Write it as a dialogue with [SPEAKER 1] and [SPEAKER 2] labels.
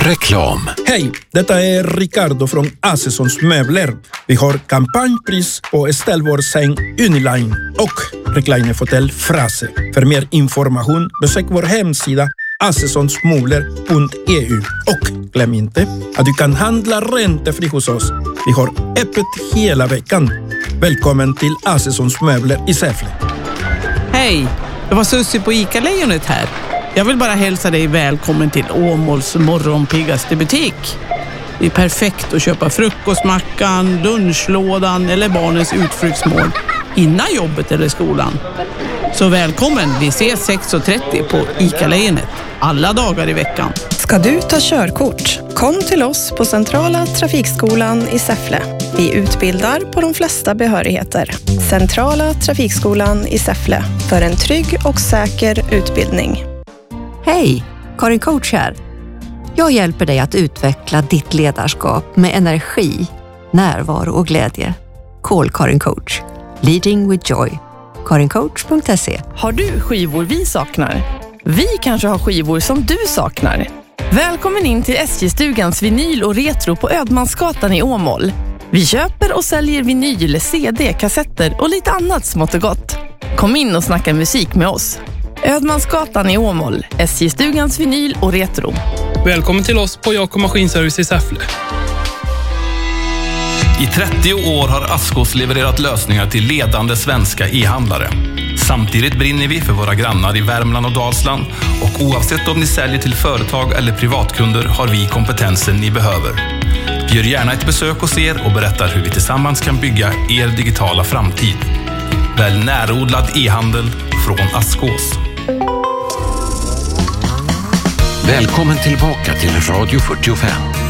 [SPEAKER 1] Reklam.
[SPEAKER 2] Hej, detta är Ricardo från Assessons möbler. Vi har kampanjpris på Estelle vår säng Uniline och reclinerfåtölj Frase. För mer information besök vår hemsida assessonsmöbler.eu och glöm inte att du kan handla räntefri hos oss. Vi har öppet hela veckan. Välkommen till Assessons möbler i Säffle.
[SPEAKER 3] Hej, det var Sussi på ICA-lejonet här. Jag vill bara hälsa dig välkommen till Åmåls morgonpiggaste butik. Det är perfekt att köpa frukostmackan, lunchlådan eller barnens utflyktsmål innan jobbet eller skolan. Så välkommen, vi ses 6:30 på ICA-lejonet alla dagar i veckan.
[SPEAKER 4] Ska du ta körkort? Kom till oss på Centrala Trafikskolan i Säffle. Vi utbildar på de flesta behörigheter. Centrala Trafikskolan i Säffle för en trygg och säker utbildning.
[SPEAKER 5] Hej, Karin Coach här. Jag hjälper dig att utveckla ditt ledarskap med energi, närvaro och glädje. Call Karin Coach. Leading with joy. karincoach.se.
[SPEAKER 6] Har du skivor vi saknar? Vi kanske har skivor som du saknar. Välkommen in till SJ-stugans vinyl och retro på Ödmansgatan i Åmål. Vi köper och säljer vinyl, CD, kassetter och lite annat smått och gott. Kom in och snacka musik med oss. Ödmansgatan i Åmål, SJ-stugans vinyl och retro.
[SPEAKER 7] Välkommen till oss på Jakob Maskinservice i Säffle.
[SPEAKER 8] I 30 år har Askås levererat lösningar till ledande svenska e-handlare. Samtidigt brinner vi för våra grannar i Värmland och Dalsland, och oavsett om ni säljer till företag eller privatkunder har vi kompetensen ni behöver. Vi gör gärna ett besök hos er och berättar hur vi tillsammans kan bygga er digitala framtid. Välj närodlad e-handel från Askås.
[SPEAKER 1] Välkommen tillbaka till Radio 45.